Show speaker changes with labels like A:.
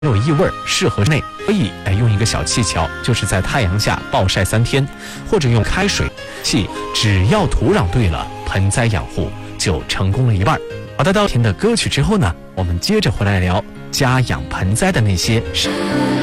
A: 没有异味，适合室内，可以用一个小技巧，就是在太阳下暴晒3天，或者用开水器，只要土壤对了，盆栽养护就成功了一半。好的，到听的歌曲之后呢，我们接着回来聊家养盆栽的那些事。